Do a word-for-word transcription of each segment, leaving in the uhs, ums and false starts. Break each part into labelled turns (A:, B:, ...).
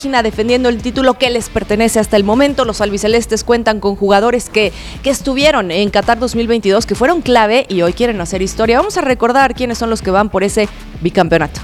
A: defendiendo el título que les pertenece hasta el momento. Los albicelestes cuentan con jugadores que, que estuvieron en Qatar dos mil veintidós, que fueron clave y hoy quieren hacer historia. Vamos a recordar quiénes son los que van por ese bicampeonato.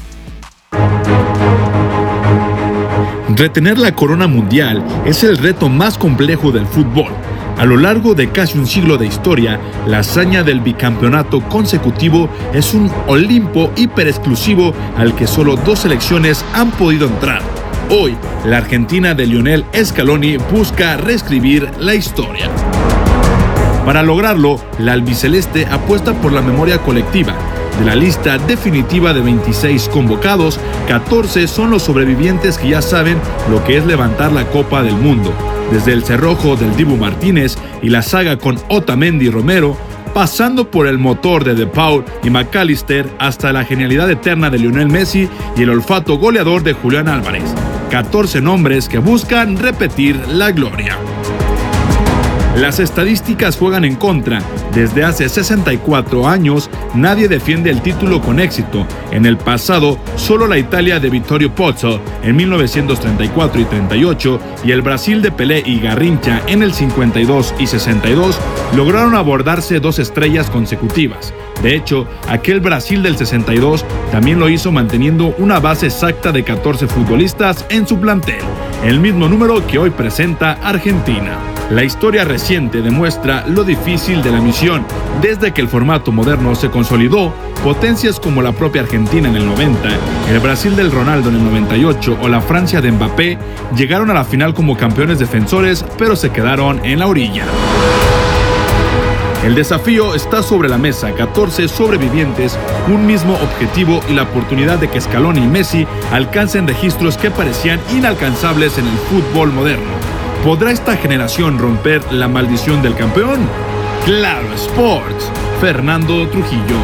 B: Retener la corona mundial es el reto más complejo del fútbol. A lo largo de casi un siglo de historia, la hazaña del bicampeonato consecutivo es un Olimpo hiper exclusivo al que solo dos selecciones han podido entrar. Hoy, la Argentina de Lionel Scaloni busca reescribir la historia. Para lograrlo, la albiceleste apuesta por la memoria colectiva. De la lista definitiva de veintiséis convocados, catorce son los sobrevivientes que ya saben lo que es levantar la Copa del Mundo. Desde el cerrojo del Dibu Martínez y la saga con Otamendi y Romero, pasando por el motor de De Paul y McAllister hasta la genialidad eterna de Lionel Messi y el olfato goleador de Julián Álvarez. catorce nombres que buscan repetir la gloria. Las estadísticas juegan en contra. Desde hace sesenta y cuatro años, nadie defiende el título con éxito. En el pasado, solo la Italia de Vittorio Pozzo en mil novecientos treinta y cuatro y treinta y ocho y el Brasil de Pelé y Garrincha en el cincuenta y dos y sesenta y dos lograron abordarse dos estrellas consecutivas. De hecho, aquel Brasil del sesenta y dos también lo hizo manteniendo una base exacta de catorce futbolistas en su plantel, el mismo número que hoy presenta Argentina. La historia reciente demuestra lo difícil de la misión. Desde que el formato moderno se consolidó, potencias como la propia Argentina en el noventa, el Brasil del Ronaldo en el noventa y ocho o la Francia de Mbappé llegaron a la final como campeones defensores, pero se quedaron en la orilla. El desafío está sobre la mesa, catorce sobrevivientes, un mismo objetivo y la oportunidad de que Scaloni y Messi alcancen registros que parecían inalcanzables en el fútbol moderno. ¿Podrá esta generación romper la maldición del campeón? Claro Sports, Fernando Trujillo.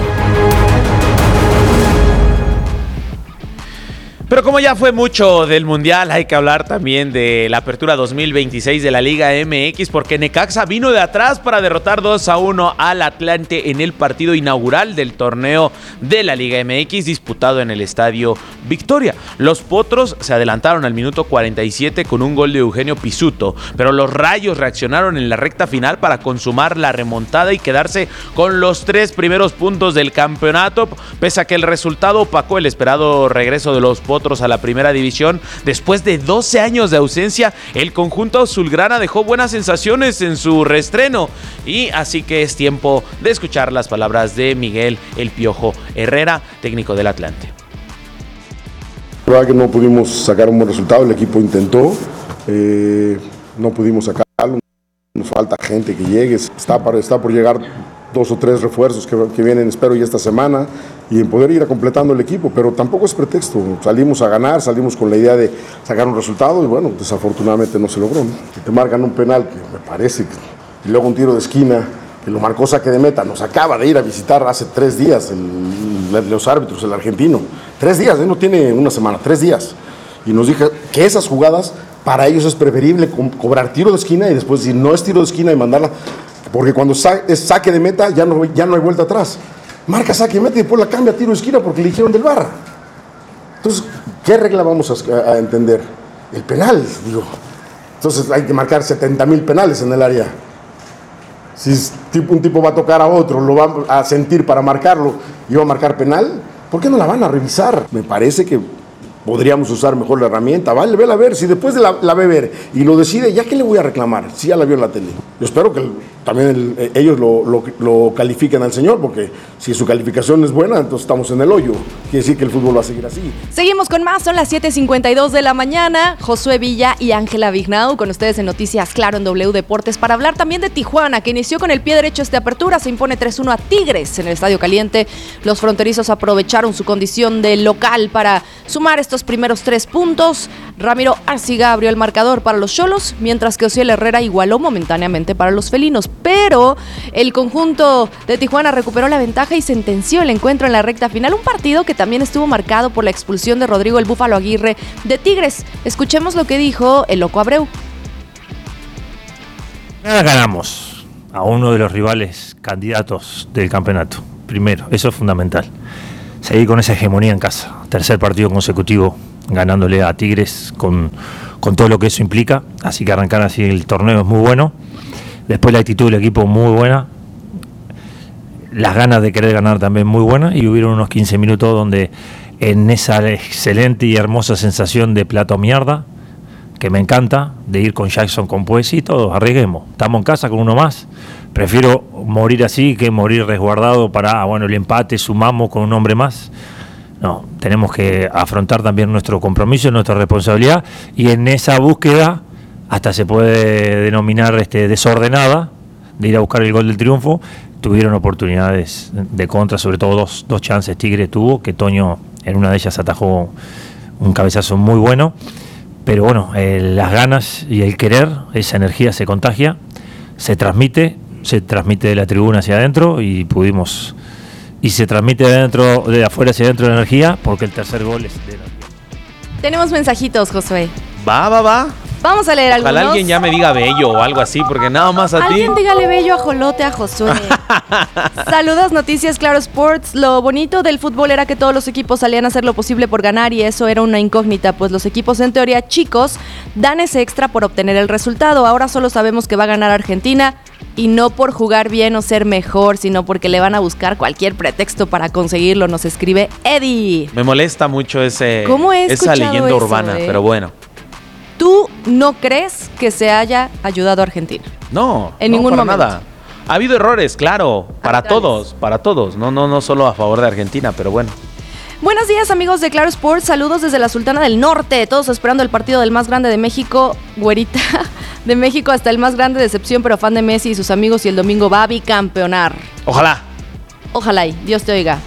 C: Pero como ya fue mucho del Mundial, hay que hablar también de la apertura dos mil veintiséis de la Liga M X, porque Necaxa vino de atrás para derrotar dos a uno al Atlante en el partido inaugural del torneo de la Liga M X disputado en el Estadio Victoria. Los Potros se adelantaron al minuto cuarenta y siete con un gol de Eugenio Pizzuto, pero los Rayos reaccionaron en la recta final para consumar la remontada y quedarse con los tres primeros puntos del campeonato, pese a que el resultado opacó el esperado regreso de los Potros a la primera división. Después de doce años de ausencia, el conjunto azulgrana dejó buenas sensaciones en su reestreno, y así que es tiempo de escuchar las palabras de Miguel El Piojo Herrera, técnico del Atlante.
D: La verdad que no pudimos sacar un buen resultado, el equipo intentó, eh, no pudimos sacarlo, nos falta gente que llegue, está, para, está por llegar dos o tres refuerzos que, que vienen, espero, ya esta semana, y en poder ir a completando el equipo, pero tampoco es pretexto. Salimos a ganar, salimos con la idea de sacar un resultado y bueno, desafortunadamente no se logró, ¿no? Que te marcan un penal que me parece, que, y luego un tiro de esquina que lo marcó saque de meta. Nos acaba de ir a visitar hace tres días el, el, los árbitros, el argentino. Tres días, ¿eh? No tiene una semana, tres días. Y nos dijo que esas jugadas para ellos es preferible co- cobrar tiro de esquina y después, si no es tiro de esquina, y mandarla, porque cuando sa- es saque de meta ya no, ya no hay vuelta atrás. Marca saque de meta y después la cambia a tiro de esquina porque le dijeron del V A R. Entonces, ¿qué regla vamos a, a entender? El penal, digo. Entonces hay que marcar setenta mil penales en el área. Si un tipo va a tocar a otro, lo va a sentir para marcarlo y va a marcar penal, ¿por qué no la van a revisar? Me parece que podríamos usar mejor la herramienta. Vale, vela a ver, si después de la, la ve ver y lo decide, ¿ya qué le voy a reclamar? Si ya la vio en la tele. Yo espero que el, también el, ellos lo, lo, lo califiquen al señor, porque si su calificación es buena, entonces estamos en el hoyo. Quiere decir que el fútbol va a seguir así.
A: Seguimos con más, son las siete cincuenta y dos de la mañana. Josué Villa y Ángela Vignau con ustedes en Noticias Claro en W Deportes para hablar también de Tijuana, que inició con el pie derecho esta apertura. Se impone tres uno a Tigres en el Estadio Caliente. Los fronterizos aprovecharon su condición de local para sumar estos primeros tres puntos. Ramiro Arciga abrió el marcador para los Xolos, mientras que Osiel Herrera igualó momentáneamente para los felinos. Pero el conjunto de Tijuana recuperó la ventaja y sentenció el encuentro en la recta final. Un partido que también estuvo marcado por la expulsión de Rodrigo el Búfalo Aguirre de Tigres. Escuchemos lo que dijo el Loco Abreu.
E: Nada, ganamos a uno de los rivales candidatos del campeonato. Primero, eso es fundamental. Seguir con esa hegemonía en casa. Tercer partido consecutivo ganándole a Tigres con, con todo lo que eso implica, así que arrancar así el torneo es muy bueno. Después la actitud del equipo muy buena, las ganas de querer ganar también muy buenas, y hubieron unos quince minutos donde en esa excelente y hermosa sensación de plato mierda, que me encanta, de ir con Jackson, con Puesi y todos, arriesguemos, estamos en casa con uno más, prefiero morir así que morir resguardado para, bueno, el empate, sumamos con un hombre más. No, tenemos que afrontar también nuestro compromiso, nuestra responsabilidad, y en esa búsqueda, hasta se puede denominar este, desordenada, de ir a buscar el gol del triunfo, tuvieron oportunidades de contra, sobre todo dos, dos chances Tigre tuvo, que Toño en una de ellas atajó un cabezazo muy bueno, pero bueno, eh, las ganas y el querer, esa energía se contagia, se transmite, se transmite de la tribuna hacia adentro y pudimos, y se transmite de adentro, de afuera hacia adentro la energía, porque el tercer gol es de la...
A: Tenemos mensajitos, Josué.
C: Va, va, va.
A: Vamos a leer algunos.
C: Ojalá alguien ya me diga bello o algo así, porque nada más a ti.
A: Alguien dígale bello a Jolote a Josué. Saludos, Noticias Claro Sports. Lo bonito del fútbol era que todos los equipos salían a hacer lo posible por ganar, y eso era una incógnita, pues los equipos en teoría chicos dan ese extra por obtener el resultado. Ahora solo sabemos que va a ganar Argentina, y no por jugar bien o ser mejor, sino porque le van a buscar cualquier pretexto para conseguirlo, nos escribe Eddie.
C: Me molesta mucho ese,
A: ¿Cómo he
C: esa leyenda
A: eso,
C: urbana,
A: eh?
C: pero bueno.
A: ¿Tú no crees que se haya ayudado a Argentina?
C: No,
A: en
C: no,
A: ningún
C: para
A: momento.
C: nada. Ha habido errores, claro, para
A: Arbitrales.
C: todos, para todos. No, no, no solo a favor de Argentina, pero bueno.
A: Buenos días, amigos de Claro Sports. Saludos desde la Sultana del Norte. Todos esperando el partido del más grande de México, güerita. De México hasta el más grande, decepción, pero fan de Messi y sus amigos, y el domingo va a bicampeonar.
C: Ojalá.
A: Ojalá y Dios te oiga.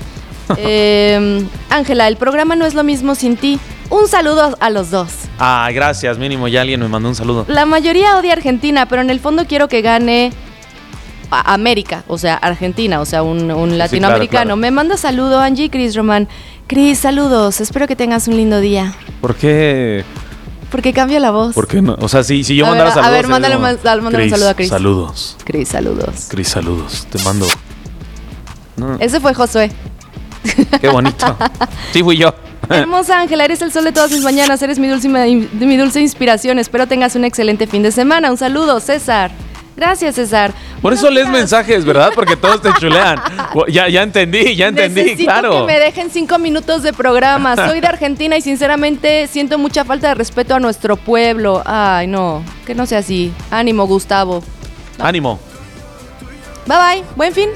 A: eh, Ángela, el programa no es lo mismo sin ti. Un saludo a los dos.
C: Ah, gracias, mínimo ya alguien me mandó un saludo.
A: La mayoría odia a Argentina, pero en el fondo quiero que gane a América, o sea, Argentina, o sea, un, un latinoamericano.
C: claro, claro.
A: Me manda saludo Angie Cris Román. Cris, saludos, espero que tengas un lindo día.
C: ¿Por qué?
A: Porque cambia la voz.
C: ¿Por qué no? O sea, si, si yo
A: A
C: mandara
A: ver, a
C: saludos.
A: ver, mándale
C: sería
A: más-
C: como,
A: mándale un saludo a Cris.
C: Saludos.
A: Cris, saludos.
C: Cris, saludos. Te mando. No,
A: Ese fue Josué.
C: qué bonito. Sí, fui yo.
A: Hermosa Ángela, eres el sol de todas mis mañanas, eres mi dulce, mi dulce inspiración. Espero tengas un excelente fin de semana. Un saludo, César. Gracias, César.
C: Por eso lees mensajes, ¿verdad? Porque todos te chulean. Ya, ya entendí, ya entendí,
A: Necesito
C: claro.
A: que me dejen cinco minutos de programa. Soy de Argentina y sinceramente siento mucha falta de respeto a nuestro pueblo. Ay, no, que no sea así. Ánimo, Gustavo.
C: Ánimo.
A: Bye bye, buen fin.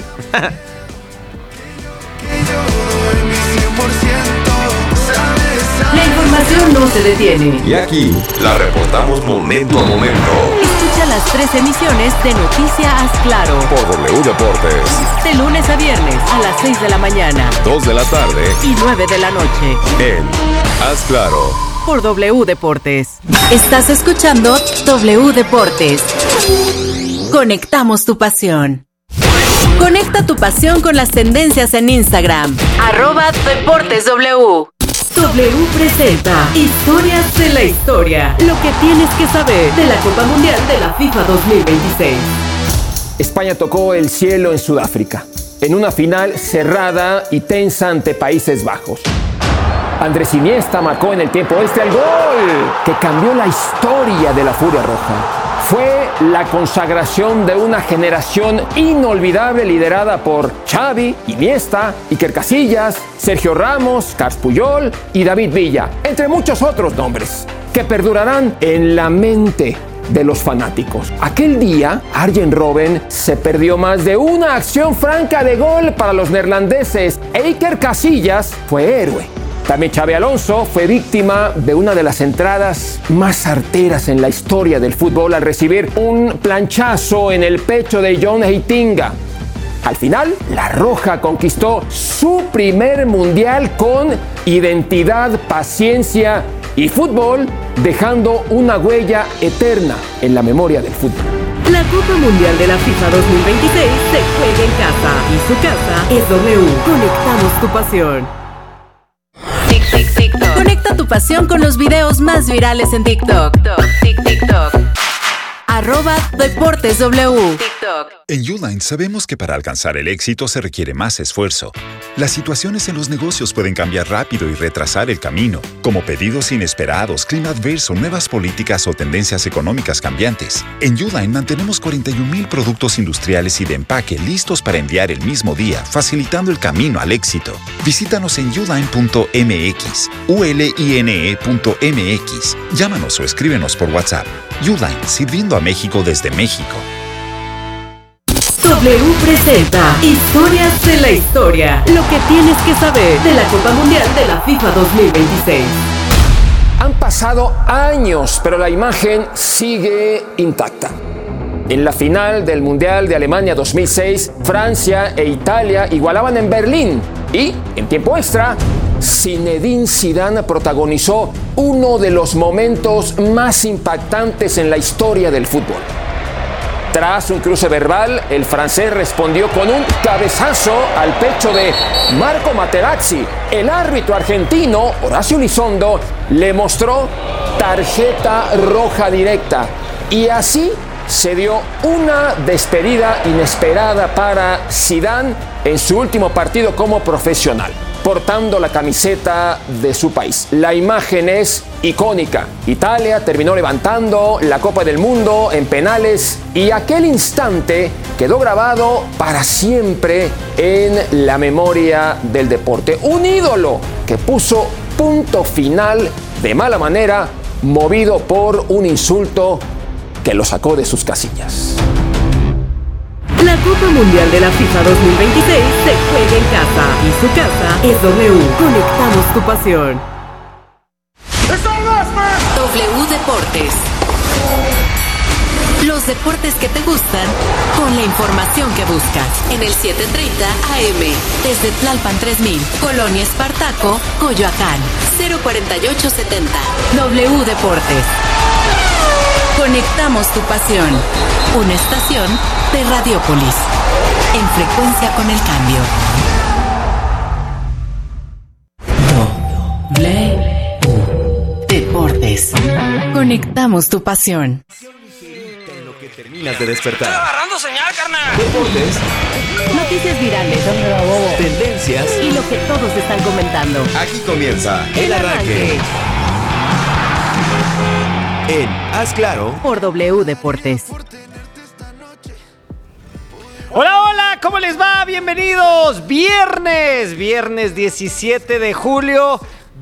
F: La información no se detiene.
G: Y aquí la reportamos momento a momento
F: Escucha las tres emisiones de Noticias Claro.
G: por W Deportes.
F: De lunes a viernes a las seis de la mañana
G: dos de la tarde
F: y nueve de la noche.
G: en Haz Claro.
F: Por W Deportes. Estás escuchando W Deportes. Conectamos tu pasión. Conecta tu pasión con las tendencias en Instagram. Arroba Deportes W. W presenta Historias de la Historia. Lo que tienes que saber de la Copa Mundial de la FIFA dos mil veintiséis.
H: España tocó el cielo en Sudáfrica, en una final cerrada y tensa ante Países Bajos. Andrés Iniesta marcó en el tiempo extra el gol que cambió la historia de la Furia Roja. Fue la consagración de una generación inolvidable liderada por Xavi, Iniesta, Iker Casillas, Sergio Ramos, Carles Puyol y David Villa, entre muchos otros nombres, que perdurarán en la mente de los fanáticos. Aquel día, Arjen Robben se perdió más de una acción franca de gol para los neerlandeses e Iker Casillas fue héroe. También Xabi Alonso fue víctima de una de las entradas más certeras en la historia del fútbol al recibir un planchazo en el pecho de John Heitinga. Al final, la Roja conquistó su primer mundial con identidad, paciencia y fútbol, dejando una huella eterna en la memoria del fútbol.
F: La Copa Mundial de la FIFA dos mil veintiséis se juega en casa y su casa es W. Conectamos tu pasión. Conecta tu pasión con los videos más virales en TikTok. TikTok. arroba Deportes W. TikTok.
I: En Uline sabemos que para alcanzar el éxito se requiere más esfuerzo. Las situaciones en los negocios pueden cambiar rápido y retrasar el camino, como pedidos inesperados, clima adverso, nuevas políticas o tendencias económicas cambiantes. En Uline mantenemos cuarenta y un mil productos industriales y de empaque listos para enviar el mismo día, facilitando el camino al éxito. Visítanos en uline punto m x, u l i n e punto m x. Llámanos o escríbenos por WhatsApp. Uline, sirviendo a México desde México.
F: W presenta Historias de la Historia. Lo que tienes que saber de la Copa Mundial de la FIFA dos mil veintiséis.
H: Han pasado años, pero la imagen sigue intacta. En la final del Mundial de Alemania dos mil seis, Francia e Italia igualaban en Berlín. Y, en tiempo extra, Zinedine Zidane protagonizó uno de los momentos más impactantes en la historia del fútbol. Tras un cruce verbal, el francés respondió con un cabezazo al pecho de Marco Materazzi. El árbitro argentino, Horacio Lizondo, le mostró tarjeta roja directa. Y así se dio una despedida inesperada para Zidane en su último partido como profesional, portando la camiseta de su país. La imagen es icónica. Italia terminó levantando la Copa del Mundo en penales y aquel instante quedó grabado para siempre en la memoria del deporte. Un ídolo que puso punto final de mala manera, movido por un insulto que lo sacó de sus casillas.
F: La Copa Mundial de la FIFA dos mil veintiséis se juega en casa y su casa es W. Conectamos tu pasión. W Deportes. Los deportes que te gustan con la información que buscas. En el setecientos treinta A M. Desde Tlalpan tres mil, Colonia Espartaco, Coyoacán. cero cuarenta y ocho setenta. W Deportes. Conectamos tu pasión. Una estación de Radiopolis. En frecuencia con el cambio. W Deportes. Conectamos tu pasión.
G: En lo que terminas de despertar.
J: ¡Estoy agarrando señal, carnal!
G: Deportes.
F: Noticias virales.
G: Tendencias.
F: Y lo que todos están comentando.
G: Aquí comienza El Arranque. En Haz Claro.
F: Por W Deportes.
J: Hola, hola, ¿cómo les va? Bienvenidos. Viernes, viernes diecisiete de julio.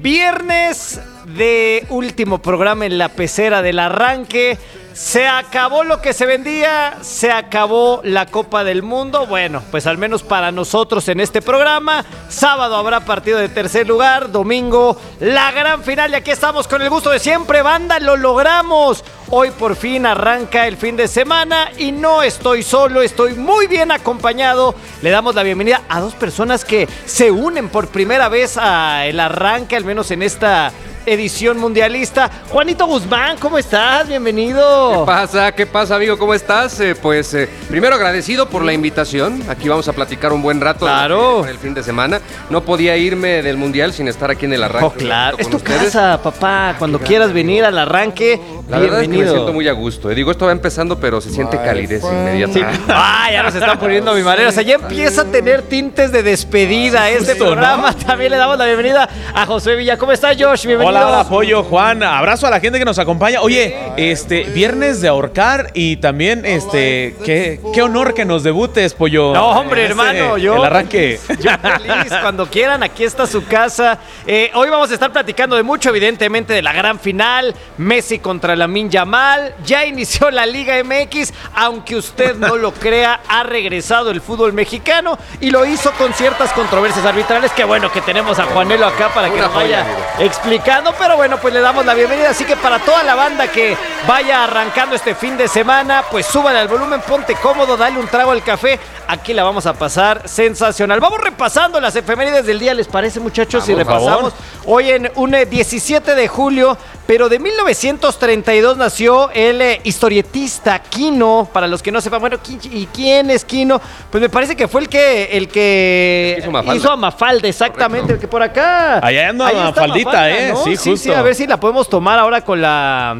J: Viernes de último programa en la pecera del Arranque. Se acabó lo que se vendía, se acabó la Copa del Mundo. Bueno, pues al menos para nosotros en este programa. Sábado habrá partido de tercer lugar, domingo la gran final. Y aquí estamos con el gusto de siempre, banda, lo logramos. Hoy por fin arranca el fin de semana y no estoy solo, estoy muy bien acompañado. Le damos la bienvenida a dos personas que se unen por primera vez al arranque, al menos en esta edición mundialista. Juanito Guzmán, ¿cómo estás? Bienvenido.
K: ¿Qué pasa? ¿Qué pasa, amigo? ¿Cómo estás? Eh, pues eh, primero agradecido por la invitación. Aquí vamos a platicar un buen rato.
J: Claro.
K: Para el fin de semana. No podía irme del mundial sin estar aquí en el arranque.
J: Oh, claro. Es tu ustedes. Casa, papá. Cuando Gracias. quieras venir al arranque,
K: la verdad es que me siento muy a gusto. Digo, esto va empezando, pero se siente calidez inmediata. Sí.
J: Ah, ya nos están poniendo a mi manera. O sea, ya empieza a tener tintes de despedida este Justo, programa. ¿No? También le damos la bienvenida a José Villa. ¿Cómo estás, Josh? Bienvenido.
C: Hola, hola, apoyo, Juan. Abrazo a la gente que nos acompaña. Oye, este, viernes de ahorcar y también, este, qué, qué honor que nos debutes, Pollo.
J: No, hombre, este, hermano, yo.
C: El arranque.
J: Yo feliz, cuando quieran, aquí está su casa. Eh, hoy vamos a estar platicando de mucho, evidentemente, de la gran final. Messi contra Lamine Yamal. Ya inició la Liga M X, aunque usted no lo crea, ha regresado el fútbol mexicano y lo hizo con ciertas controversias arbitrales. Qué bueno que tenemos a Juanelo acá para que nos vaya explicando, pero bueno, pues le damos la bienvenida. Así que para toda la banda que vaya arrancando este fin de semana, pues súbale al volumen, ponte cómodo, dale un trago al café. Aquí la vamos a pasar sensacional. Vamos repasando las efemérides del día, ¿les parece, muchachos? Si repasamos hoy en un diecisiete de julio, pero de mil novecientos treinta y dos nació el eh, historietista Quino. Para los que no sepan, bueno, ¿y quién es Quino? Pues me parece que fue el que el que hizo Mafalda, hizo a Mafalda exactamente. Correcto. El que por acá.
C: Allá anda Mafaldita, Mafalda, ¿eh?
J: ¿no?
C: Sí,
J: sí,
C: justo.
J: Sí, a ver si la podemos tomar ahora con la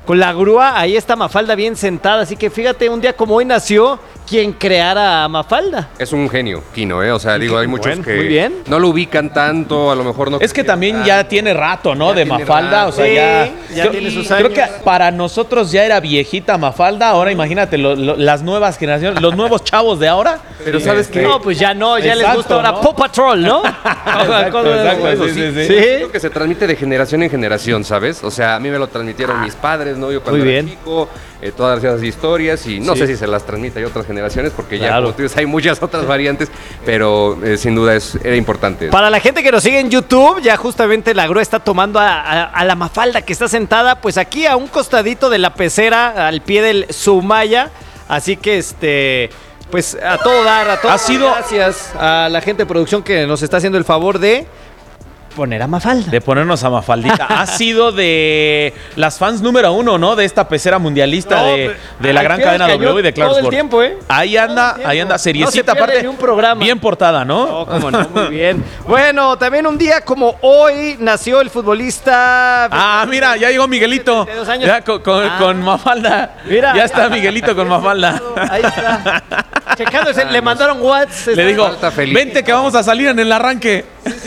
J: con la grúa, ahí está Mafalda bien sentada, así que fíjate, un día como hoy nació quien creara a Mafalda.
K: Es un genio, Kino, ¿eh? O sea, digo, hay muchos
J: Bueno,
K: que
J: muy bien.
K: no lo ubican tanto, a lo mejor no.
C: Es que también
K: tanto.
C: ya tiene rato, ¿no?
K: Ya
C: de
K: tiene
C: Mafalda,
K: rato.
C: o sea,
J: Sí,
C: ya...
J: ya
C: creo,
J: tiene sus
C: creo
J: años.
C: que para nosotros ya era viejita Mafalda, ahora imagínate, lo- lo- las nuevas generaciones, los nuevos chavos de ahora.
K: Pero ¿sabes qué?
J: No, pues ya no, ya les
C: Exacto,
J: gusta ahora
C: ¿no?
J: Paw Patrol, ¿no?
C: Exacto, exacto,
K: Eso
C: sí,
K: sí,
C: sí, sí.
J: Sí.
K: Creo que se transmite de generación en generación, ¿sabes? O sea, a mí me lo transmitieron mis padres, ¿no? Yo cuando
J: Muy
K: era
J: bien.
K: chico, eh, todas esas historias, y no
J: Sí.
K: sé si se las transmite a otras generaciones, porque ya,
J: Claro.
K: como tú dices, hay muchas otras variantes, pero eh, sin duda es, era importante.
J: Para la gente que nos sigue en YouTube, ya justamente la grúa está tomando a, a- a la Mafalda que está sentada, pues aquí a un costadito de la pecera, al pie del Sumaya. Así que este, pues a todo dar, a todo.
C: Ha sido-
J: Gracias a la gente de producción que nos está haciendo el favor de poner a Mafalda.
C: De ponernos a Mafaldita. Ha sido de las fans número uno, ¿no? De esta pecera mundialista
J: No,
C: de, de la
J: al
C: gran
J: pie del
C: cadena
J: cañón
C: W y de Claro
J: todo el
C: Sport.
J: tiempo, ¿eh?
C: Ahí anda, ahí anda,
J: No se
C: seriecita,
J: pierde
C: aparte.
J: ni un programa.
C: Bien portada, ¿no?
J: No, cómo no, muy bien. Bueno, también un día como hoy nació el futbolista.
C: Ah, mira, ya llegó Miguelito.
J: treinta y dos años.
C: Ya con, con-
J: Ah.
C: con Mafalda.
J: Mira.
C: Ya está Miguelito con Mafalda.
J: Ahí está. Checándose, le mandaron WhatsApp.
C: Le dijo,
K: Falta Felipe.
C: vente que vamos a salir en el arranque.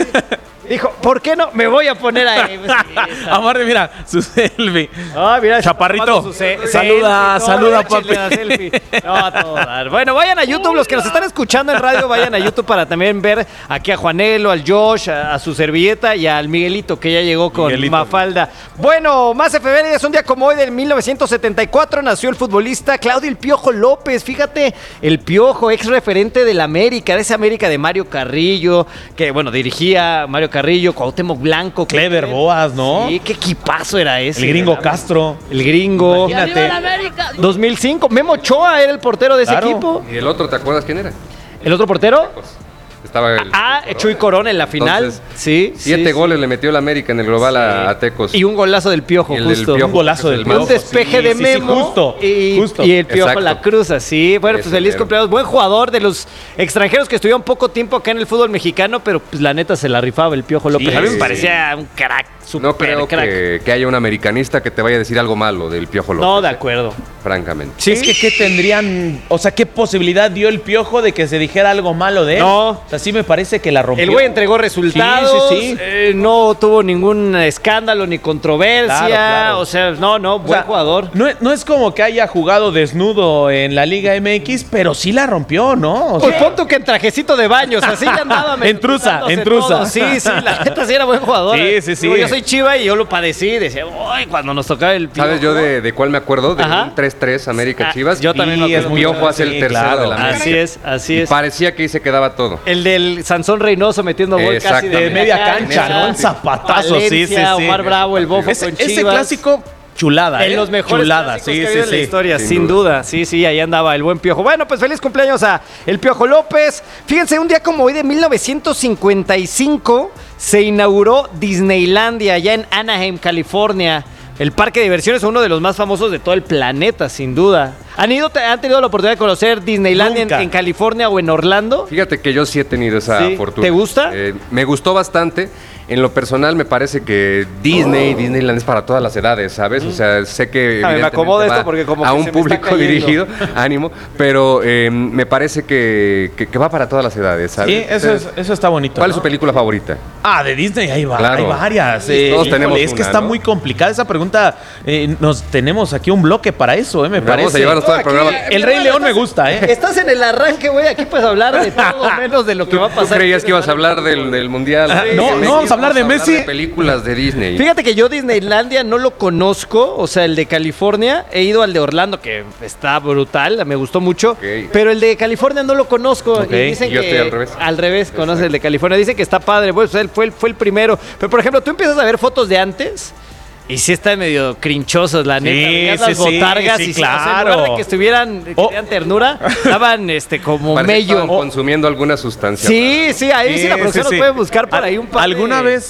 J: Dijo, ¿por qué no? Me voy a poner ahí. Pues, sí, está.
C: Amarte, mira, su selfie.
J: Ah, mira,
C: Chaparrito,
J: tomando su se-
C: saluda,
J: selfie,
C: saluda,
J: échenle
C: papi.
J: la selfie. No, a todo dar. Bueno, vayan a YouTube, los que nos están escuchando en radio, vayan a YouTube para también ver aquí a Juanelo, al Josh, a, a su servilleta y al Miguelito, que ya llegó con
C: Miguelito.
J: Mafalda. Bueno, más efemérides, un día como hoy, del mil novecientos setenta y cuatro, nació el futbolista Claudio El Piojo López. Fíjate, El Piojo, ex referente del América, de esa América de Mario Carrillo, que, bueno, dirigía Mario Carrillo, Cuauhtémoc Blanco.
C: Clever Boas, ¿no?
J: Sí, qué equipazo era ese.
C: El gringo
J: ¿verdad?
C: Castro.
J: El gringo.
C: Imagínate.
J: dos mil cinco. Memo Ochoa era el portero de ese
C: Claro.
J: equipo.
K: ¿Y el otro, te acuerdas quién era?
J: ¿El otro portero?
K: Estaba el.
J: Ah, Chuy Corona en la final.
K: Entonces,
J: sí.
K: Siete
J: sí,
K: goles le metió el América en el global a, a Tecos.
J: sí. Y un golazo del Piojo,
K: Y el del
J: justo.
K: Piojo,
C: Un golazo del
K: el
C: Piojo.
J: Un despeje
C: Sí,
J: de
C: sí, sí,
J: Memo.
C: justo,
J: y,
C: justo.
J: y el Piojo
K: Exacto.
J: la cruza, sí. Bueno, pues
K: Ese
J: feliz
K: mero.
J: cumpleaños. Buen jugador de los extranjeros que estuvieron poco tiempo acá en el fútbol mexicano, pero pues la neta se la rifaba el Piojo López.
C: Sí,
J: a mí me
C: sí,
J: parecía un crack, super
K: No creo
J: crack.
K: que, que haya un americanista que te vaya a decir algo malo del Piojo López.
J: No, de acuerdo.
K: Francamente.
J: Sí.
C: Es que ¿qué tendrían? O sea, ¿qué posibilidad dio el Piojo de que se dijera algo malo de él?
J: No.
C: O sea, sí me parece que la rompió.
J: El güey entregó resultados,
C: Sí, sí, sí.
J: eh, no tuvo ningún escándalo ni controversia,
C: Claro, claro.
J: o sea, no, no,
C: O
J: buen
C: sea,
J: jugador.
C: No, es- no es como que haya jugado desnudo en la Liga M X, pero sí la rompió, ¿no? O
J: Pues
C: sea,
J: pon tú que en trajecito de baños, así ya andaba. medio
C: En truza,
J: quitándose
C: en truza.
J: todo. Sí, sí, la neta sí era buen jugador.
C: Sí, sí, sí.
J: Digo, yo soy Chiva y yo lo padecí, decía, uy, cuando nos tocaba el Piojo.
K: ¿Sabes yo de, de cuál me acuerdo? De
J: Ajá.
K: un tres tres América
J: Ah,
K: Chivas.
J: yo también me
K: Y
J: acuerdo
K: el Piojo
J: mucho.
K: hace el
C: Sí,
K: tercero
C: claro.
K: de la América.
J: Así es, así
K: Y
J: es.
K: parecía que ahí se quedaba todo.
J: El del Sansón Reynoso metiendo gol casi
K: Exactamente.
C: de media cancha, ¿no? Un zapatazo, sí, sí, sí.
J: Omar Bravo, el Bofo
C: ese,
J: con
C: ese
J: Chivas.
C: clásico, chulada,
J: En
C: ¿eh?
J: los mejores
C: chulada,
J: clásicos
C: sí,
J: que ha
C: sí,
J: habido en la
C: sí.
J: historia, sin,
K: Sin
J: duda.
K: duda.
J: Sí, sí, ahí andaba el buen Piojo. Bueno, pues feliz cumpleaños a el Piojo López. Fíjense, un día como hoy de mil novecientos cincuenta y cinco se inauguró Disneylandia allá en Anaheim, California. El parque de diversiones es uno de los más famosos de todo el planeta, sin duda. ¿Han ido, han tenido la oportunidad de conocer Disneylandia en,
C: Nunca.
J: en California o en Orlando?
K: Fíjate que yo sí he tenido esa
J: Sí.
K: fortuna.
J: ¿Te gusta?
K: Eh, me gustó bastante. En lo personal me parece que Disney,
J: Oh.
K: Disneyland es para todas las edades, ¿sabes? O sea, sé que
J: Ah, me
K: evidentemente
J: acomodo
K: va
J: esto porque como
K: a
J: que
K: un
J: se me está
K: público
J: cayendo.
K: dirigido, ánimo, pero eh, me parece que, que- que va para todas las edades, ¿sabes?
C: Sí, eso, es, eso está bonito.
K: ¿Cuál
C: ¿no?
K: es su película favorita?
C: Ah, de Disney hay, va-
K: Claro.
C: hay varias.
K: Sí,
C: eh,
K: todos
C: híjole,
K: tenemos
C: Es que
K: una,
C: está
K: ¿no?
C: muy complicada esa pregunta. eh, nos tenemos aquí un bloque para eso, eh, me
K: Vamos
C: parece.
K: a llevarnos todo el programa.
C: El Rey León me gusta, eh.
J: Estás en el arranque, güey. Aquí puedes hablar de todo menos de lo que va a
K: ¿Tú
J: pasar.
K: creías que ibas a hablar del, del Mundial?
C: Ah,
K: Sí,
C: no,
K: sí,
C: no vamos a hablar de Messi.
K: de películas de Disney.
J: Fíjate que yo Disneylandia no lo conozco, o sea, el de California, he ido al de Orlando, que está brutal, me gustó mucho,
K: Ok.
J: pero el de California no lo conozco.
C: Ok.
J: Y dicen
K: Yo
J: que
K: estoy al revés.
J: al revés, conoce el de California, dicen que está padre, bueno, pues él fue, el- fue el primero. Pero por ejemplo, tú empiezas a ver fotos de antes. Y sí están medio crinchosos, la
C: Sí,
J: neta. Veías
C: sí,
J: las
C: sí,
J: botargas
C: sí,
J: y sí, o sea, en
C: claro.
J: lugar de que estuvieran, que
C: Oh.
J: tenían ternura, daban este como
K: Parece que
J: mello.
K: estaban consumiendo alguna sustancia.
J: Sí, sí, ahí sí, la producción nos puede buscar por
C: Al-
J: ahí un par
C: ¿Alguna
J: de-
C: vez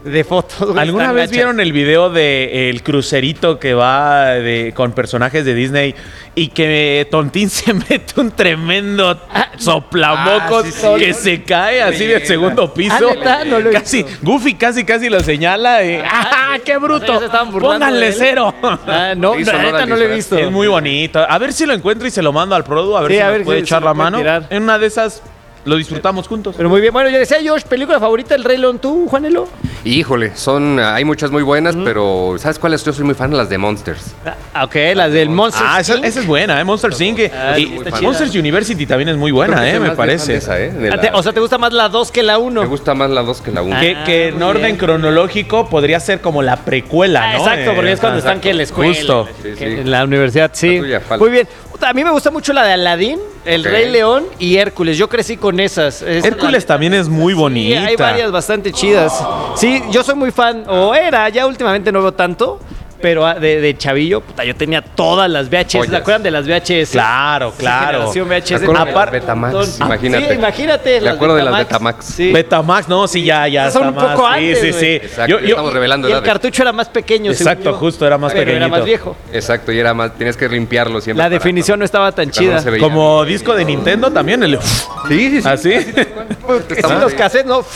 J: de fotos. Güey,
C: ¿Alguna vez
J: gachas.
C: vieron el video de el crucerito que va de, con personajes de Disney y que Tontín se mete un tremendo soplamocos
K: Ah, sí, sí.
C: que se cae así
K: Sí,
C: del segundo piso?
J: Ah, ¿neta? No lo he
C: casi,
J: visto.
C: Goofy casi casi lo señala y ¡ah, qué bruto!
J: Ya se estaban burlando
C: ¡Pónganle
J: de él.
C: cero!
J: Ah, no,
K: Sí, hizo
J: la
K: honor
J: neta
K: al
J: no lo he
K: disfraz.
J: visto.
C: Es muy bonito. A ver si lo encuentro y se lo mando al Produ, a ver
J: Sí,
C: si
J: a
C: nos
J: ver
C: puede
J: si-
C: echar
J: si
C: la
J: lo puede
C: mano.
J: tirar.
C: En una de esas lo disfrutamos juntos.
J: Pero muy bien. Bueno, yo decía, Josh, ¿película favorita del Rey León tú, Juanelo?
K: Híjole, son, hay muchas muy buenas, pero ¿sabes cuáles? Yo soy muy fan de las de Monsters.
J: Ah, ok, las del Monster.
C: Ah, esa, esa es buena, ¿eh? Monster Inc.
J: Ah,
C: Y
J: sí, está
C: Monsters
J: chida.
C: University también es muy buena,
K: Creo que
C: ¿eh?
K: soy
C: Me
K: más fan
C: parece.
K: de esa, ¿eh? De
J: Ah,
K: la-
J: te- o sea, ¿te gusta más la dos que la uno?
K: me gusta más la dos que la uno.
C: Que,
J: Ah,
C: que en
J: muy
C: orden
J: bien.
C: cronológico podría ser como la precuela,
J: Ah,
C: ¿no?
J: exacto, porque
C: Eh,
J: es cuando
C: ajá.
J: están que en la escuela.
C: Justo.
K: Sí,
J: que
K: sí.
J: En la universidad, sí.
K: La tuya, falta.
J: Muy bien. A mí me gusta mucho la de Aladdin, El
K: Ok.
J: Rey León y Hércules. Yo crecí con esas. Es
C: Hércules
J: la-
C: también es muy
J: Sí,
C: bonita.
J: hay varias bastante chidas. Sí, yo soy muy fan, o era, ya últimamente no veo tanto, pero ah, de, de chavillo, puta, yo tenía todas las V H S. ¿Se
K: Joyas.
J: acuerdan de las V H S?
C: Claro,
J: Esa
C: claro.
J: generación V H S.
K: Me acuerdo de las
J: Aparte-
K: Betamax,
J: Ah,
K: imagínate.
J: Sí, imagínate.
K: Me acuerdo de las Betamax.
J: Sí.
C: Betamax, no, sí, ya, ya
J: Son
C: está
J: un poco
C: más.
J: antes,
C: sí, sí,
J: güey.
C: sí.
K: Exacto,
C: Yo-
K: ya
C: yo-
K: estamos revelando
J: Y el
K: edades.
J: cartucho era más pequeño, según
C: Exacto,
J: yo,
C: justo, era más
J: pero era
C: pequeñito.
J: más viejo.
K: Exacto, y era más, tienes que limpiarlo siempre.
J: La
K: para-
J: definición no estaba tan
K: para que no
J: chida.
K: se veía.
C: como disco de Nintendo también, el
K: Sí, sí, sí.
C: así.
J: Sí, los cassettes, ¿no?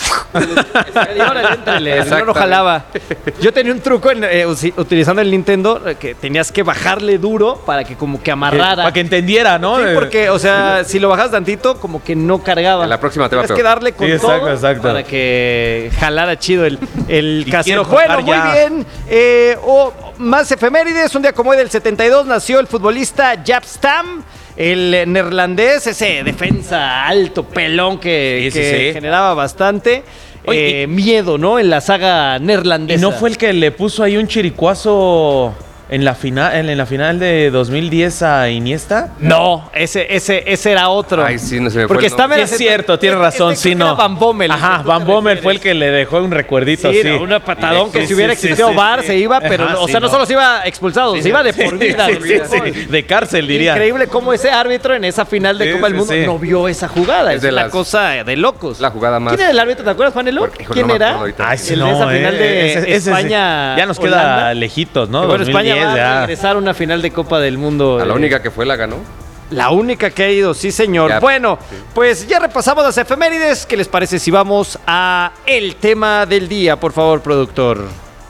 J: Y órale, éntrale, no lo
K: Exactamente.
J: jalaba. Yo tenía un truco en, eh, usi- utilizando el Nintendo, eh, que tenías que bajarle duro para que como que amarrara.
C: Para que entendiera, ¿no?
J: Sí, porque, o sea, si lo bajas tantito, como que no cargaba.
K: En la próxima te va
J: Tienes
K: peor.
J: que darle con
C: Sí, exacto,
J: todo
C: exacto.
J: para que jalara chido el, el
C: Y
J: cassette.
C: quiero
J: Bueno,
C: jugar
J: muy
C: ya.
J: bien. Eh, oh, más efemérides. Un día como hoy del setenta y dos nació el futbolista Jaap Stam. El neerlandés, ese defensa alto, pelón que,
C: Sí, sí,
J: que
C: sí.
J: generaba bastante
C: Oye,
J: eh, miedo, ¿no? En la saga
C: ¿Y
J: neerlandesa.
C: no fue el que le puso ahí un chiricuazo en la final, en, en la final de dos mil diez a Iniesta?
J: No, ese, ese, ese era otro.
K: Ay, sí, no se me fue
J: Porque
K: el
J: está
K: nombre.
C: Sí, es cierto, tiene
J: este-
C: razón,
J: este
C: sí,
J: creo que
C: no.
J: era Van Bommel.
C: Ajá,
J: ¿a qué
C: Van
J: te
C: Bommel
J: refieres?
C: fue el que le dejó un recuerdito,
J: Sí,
C: sí.
J: no, una patadón que
C: Sí,
J: si hubiera
C: sí, sí,
J: existido
C: sí,
J: V A R
C: sí.
J: se iba, pero
C: Ajá,
J: o
C: sí,
J: sea, no,
C: no.
J: solo se iba expulsado, se iba de por vida.
C: Sí, sí,
J: güey.
C: sí, de cárcel, diría.
J: Increíble cómo ese árbitro en esa final de
C: Sí,
J: Copa del
C: sí,
J: Mundo
C: sí.
J: no vio esa jugada.
K: Es
J: Es,
K: de
J: una
K: las-
J: cosa de locos.
K: La jugada más.
J: ¿Quién era el árbitro? ¿Te acuerdas, Juanelo?
K: Porque, híjole,
J: ¿Quién
K: no me
J: era?
K: acuerdo ahorita.
C: Ay, sí,
J: El de
C: no,
J: esa
C: eh,
J: final de
C: ese- ese sí.
J: España.
C: Ya nos queda
J: Holanda.
C: lejitos, ¿no?
J: Que bueno, España
C: dos mil diez,
J: va a
C: ya.
J: regresar a una final de Copa del Mundo.
K: A la
J: eh,
K: única que fue la ganó.
J: La única que ha ido, sí señor.
K: Ya,
J: bueno,
K: sí.
J: pues ya repasamos las efemérides. ¿Qué les parece si vamos a el tema del día, por favor, productor?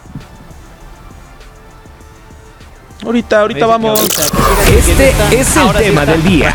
C: Ahorita, ahorita vamos.
L: Este es el
J: Ahora sí
L: tema
J: está.
L: del día.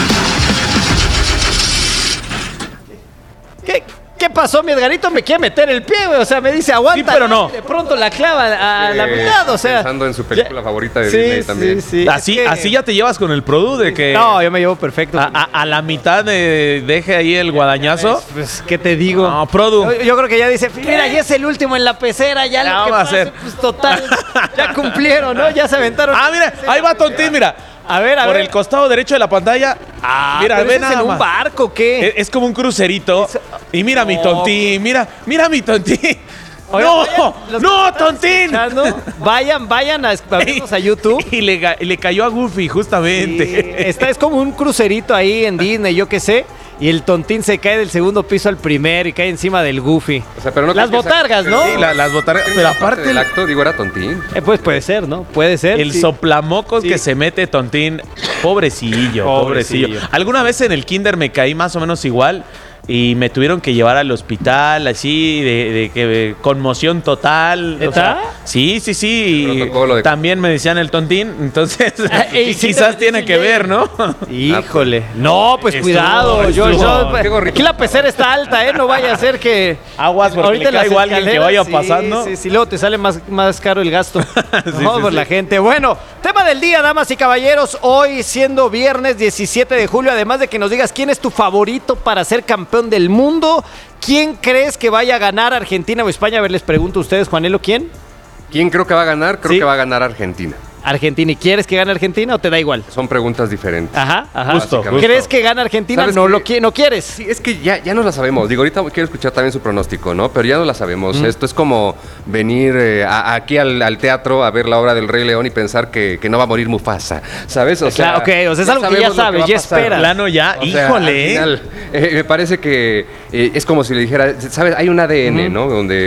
J: ¿Qué, ¿Qué pasó? Mi Edgarito me quiere meter el pie, güey. O sea, me dice aguanta.
C: Sí, pero no.
J: Y de pronto la clava a la
K: Eh,
J: mitad, o sea.
K: Pensando en su película
J: ya-
K: favorita de
J: sí,
K: Disney
J: sí,
K: también.
J: sí.
C: Así,
J: Es que-
C: así ya te llevas con el Produ de que
J: No, yo me llevo perfecto.
C: a, a- a la mitad de, deje ahí el guadañazo.
J: Pues, ¿qué te digo?
C: No, Produ.
J: Yo, yo creo que ya dice, mira, ya es el último en la pecera, ya
C: Ya
J: lo que
C: va a
J: pase,
C: ser.
J: pues total, ya cumplieron, ¿no? Ya se aventaron.
C: Ah, mira, ahí va Tontín, mira.
J: A ver, a
C: Por
J: ver.
C: el costado derecho de la pantalla.
J: Ah,
C: mira,
J: pero
C: ve
J: ese es
C: nada
J: en un
C: más.
J: barco, ¿qué?
C: Es, es como un crucerito. Y mira mi
J: No.
C: Tontín, mira, mira mi Tontín.
J: Oigan,
C: ¡No!
J: vayan, los que
C: ¡No,
J: están
C: Tontín!
J: escuchando, Vayan, vayan a, a vernos a YouTube.
C: Y le, ga- y le cayó a Goofy, justamente.
J: Sí, está, es como un crucerito ahí en Disney, yo qué sé. Y el Tontín se cae del segundo piso al primer y cae encima del Goofy.
K: O sea, pero no
J: Las
K: creo que
J: botargas,
K: sea-
J: ¿no?
C: Sí, la- las botargas. Pero aparte,
K: del
C: el,
K: acto, digo, era Tontín.
J: Eh, pues puede ser, ¿no? Puede ser.
C: el
J: sí.
C: soplamocos
J: Sí.
C: que se mete Tontín. Pobrecillo, pobrecillo,
J: Pobrecillo.
C: Alguna vez en el kinder me caí más o menos igual. Y me tuvieron que llevar al hospital, así, de, de que de conmoción total.
J: ¿Neta?
C: O sea, sí, sí, sí. y
K: Protocolo de-
C: También me decían el Tontín, entonces
J: Ah, y sí te
C: quizás
J: metiste
C: tiene que
J: en
C: ver, ¿no?
J: Híjole. No, pues
C: Estuvo,
J: cuidado. Yo,
C: estuvo.
J: yo-
K: Qué gorrito.
J: aquí la pecera está alta, ¿eh? No vaya a ser que.
C: Aguas, porque le
J: en las
C: caigo a alguien que
J: escaleras,
C: vaya
J: sí,
C: pasando.
J: Sí, sí, luego te sale más, más caro el gasto.
C: Sí,
J: no,
C: sí,
J: por
C: sí.
J: la gente. Bueno, tema del día, damas y caballeros. Hoy, siendo viernes diecisiete de julio, además de que nos digas quién es tu favorito para ser campeón del mundo, ¿quién crees que vaya a ganar, Argentina o España? A ver, les pregunto a ustedes, Juanelo, ¿quién?
K: ¿Quién creo que va a ganar? Creo
J: Sí.
K: que va a ganar Argentina.
J: Argentina. ¿Y quieres que gane Argentina o te da igual?
K: Son preguntas diferentes.
J: Ajá, ajá.
C: Justo,
K: justo.
J: ¿Crees que gana Argentina?
K: ¿Sabes
J: No
K: qué?
J: lo qui- no quieres.
K: Sí, es que ya, ya no la sabemos. Digo, ahorita quiero escuchar también su pronóstico, ¿no? Pero ya no la sabemos. Esto es como venir eh, a- aquí al, al teatro a ver la obra del Rey León y pensar que, que no va a morir Mufasa, ¿sabes? O
J: Claro, ok, o sea, es algo que ya
K: sabemos lo
J: sabes,
K: va a
J: ya
K: pasar.
J: esperas.
C: Plano ya,
K: O sea,
C: híjole.
K: al final, eh, me parece que eh, es como si le dijera, ¿sabes? Hay un A D N, ¿no? Donde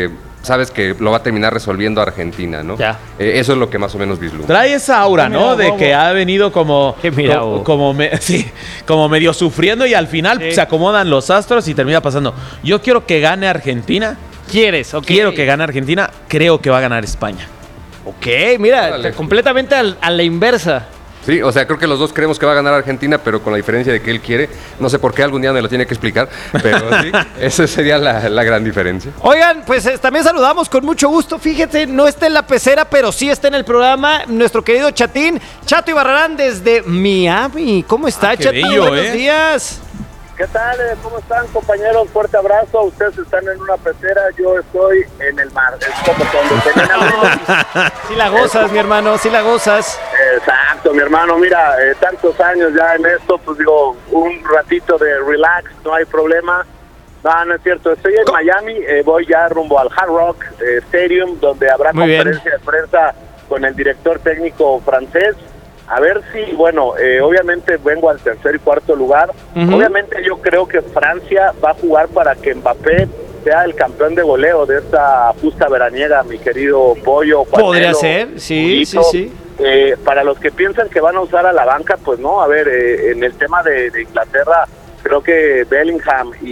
K: sabes que lo va a terminar resolviendo Argentina, ¿no?
J: Ya.
K: Eh, eso es lo que más o menos vislumbra.
C: Trae esa aura, ¿no?
J: Mira,
C: de
J: Bobo.
C: que ha venido como,
J: mira,
C: como,
J: Bobo.
C: como, me- sí, como medio sufriendo y al final
J: Sí.
C: se acomodan los astros y termina pasando. Yo quiero que gane Argentina.
J: ¿Quieres? Ok.
C: Quiero que gane Argentina. Creo que va a ganar España.
J: Ok, mira,
K: Órale.
J: completamente al- a la inversa.
K: Sí, o sea, creo que los dos creemos que va a ganar Argentina, pero con la diferencia de que él quiere. No sé por qué, algún día me lo tiene que explicar, pero sí, esa sería la, la gran diferencia.
J: Oigan, pues eh, también saludamos con mucho gusto. Fíjate, no está en la pecera, pero sí está en el programa nuestro querido Chatín, Chato Ibarrarán desde Miami. ¿Cómo está,
C: Ah, qué
J: Chatín?
C: bello,
J: Buenos
C: ¿eh?
J: días.
M: ¿Qué tal? eh? ¿Cómo están, compañeros? Fuerte abrazo. Ustedes están en una pecera, yo estoy en el mar. Es como cuando tenían...
J: Sí la gozas, mi hermano, sí la gozas.
M: Exacto, mi hermano. Mira, eh, tantos años ya en esto, pues digo, un ratito de relax, no hay problema. No, no es cierto. Estoy en Miami, eh, voy ya rumbo al Hard Rock eh, Stadium, donde habrá
J: Muy bien.
M: conferencia de prensa con el director técnico francés. A ver si, bueno, eh, obviamente vengo al tercer y cuarto lugar.
J: Ujú.
M: Obviamente yo creo que Francia va a jugar para que Mbappé sea el campeón de goleo de esta justa veraniega, mi querido Pollo.
J: Podría
M: Juanelo,
J: ser, sí, sí,
M: Julito.
J: sí.
M: Eh, para los que piensan que van a usar a la banca, pues no, a ver, eh, en el tema de, de Inglaterra, creo que Bellingham y,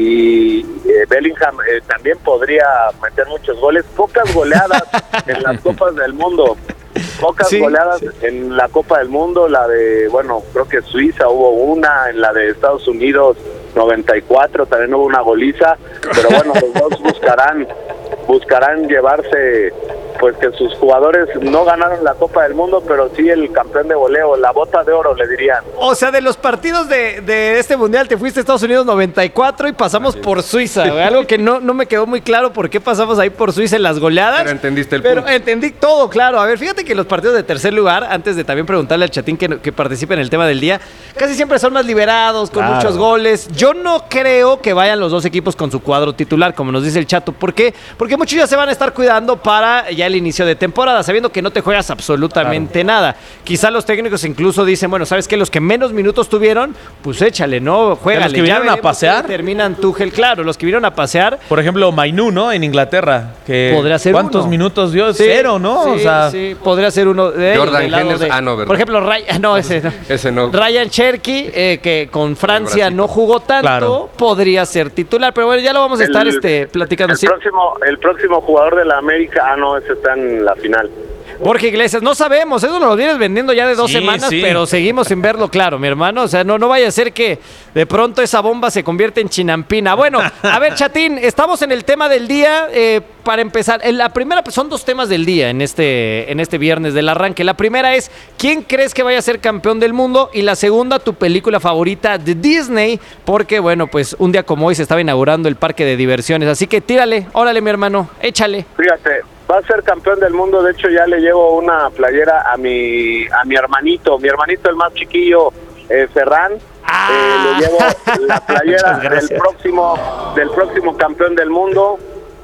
M: y, eh, Bellingham eh, también podría meter muchos goles. Pocas goleadas en las Copas del Mundo. Pocas
J: Sí,
M: goleadas
J: sí.
M: en la Copa del Mundo, la de, bueno, creo que Suiza hubo una, en la de Estados Unidos noventa y cuatro también hubo una goliza, pero bueno, los dos buscarán buscarán llevarse, pues que sus jugadores no ganaron la Copa del Mundo, pero sí el campeón de goleo, la bota de oro le dirían.
J: O sea, de los partidos de, de este mundial te fuiste a Estados Unidos noventa y cuatro y pasamos por Suiza, güey. Algo que no, no me quedó muy claro por qué pasamos ahí por Suiza en las goleadas.
K: Pero entendiste el
J: Pero
K: punto.
J: entendí todo, claro. A ver, fíjate que los partidos de tercer lugar, antes de también preguntarle al Chatín que, que participe en el tema del día, casi siempre son más liberados, con
C: Claro.
J: muchos goles. Yo no creo que vayan los dos equipos con su cuadro titular, como nos dice el Chato. ¿Por qué? Porque muchos ya se van a estar cuidando para ya el inicio de temporada, sabiendo que no te juegas absolutamente nada. Quizá los técnicos incluso dicen, bueno, ¿sabes qué? Los que menos minutos tuvieron, pues échale, ¿no? Juégale.
C: Los que vinieron
J: Ya
C: a
J: veremos
C: pasear.
J: cómo terminan Tuchel, claro, los que vinieron a pasear.
C: Por ejemplo, Mainú, ¿no? En Inglaterra. Que
J: Podría ser
C: ¿Cuántos
J: uno.
C: minutos dio?
J: Sí,
C: Cero, ¿no?
J: Sí,
C: o sea,
J: sí, podría ser uno de
K: Jordan
J: del lado
K: Henderson,
J: de-
K: ah, no, ¿verdad?
J: Por ejemplo, Ryan, no, ese no.
K: Ese no.
J: Ryan Cherky, eh, que con Francia
K: Brasil.
J: no jugó tanto,
C: Claro.
J: podría ser titular, pero bueno, ya lo vamos a estar
M: El-
J: este, platicando.
M: El
J: Sí.
M: próximo, el próximo jugador de la América, ah no, ese está en la final.
J: Borja Iglesias, no sabemos, eso nos lo vienes vendiendo ya de dos
C: Sí,
J: semanas,
C: sí.
J: pero seguimos sin verlo claro, mi hermano. O sea, no, no vaya a ser que de pronto esa bomba se convierte en chinampina. Bueno, a ver, Chatín, estamos en el tema del día. eh, para empezar, en la primera, pues, son dos temas del día en este, en este viernes del arranque. La primera es, ¿quién crees que vaya a ser campeón del mundo? Y la segunda, tu película favorita de Disney, porque, bueno, pues un día como hoy se estaba inaugurando el parque de diversiones. Así que tírale, órale, mi hermano, échale.
M: Fíjate, va a ser campeón del mundo. De hecho, ya le llevo una playera a mi a mi hermanito, mi hermanito el más chiquillo, eh, Ferran.
J: Ah.
M: Eh, le llevo la playera
J: Muchas gracias.
M: del próximo del próximo campeón del mundo.